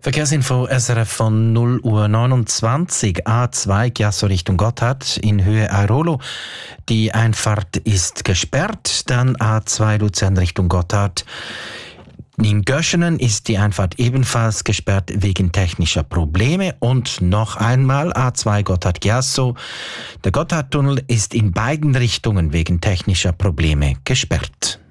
Verkehrsinfo SRF von 0 Uhr 29, A2 Chiasso Richtung Gotthard in Höhe Airolo. Die Einfahrt ist gesperrt, dann A2 Luzern Richtung Gotthard. In Göschenen ist die Einfahrt ebenfalls gesperrt wegen technischer Probleme. Und noch einmal A2 Gotthard-Chiasso. Der Gotthardtunnel ist in beiden Richtungen wegen technischer Probleme gesperrt.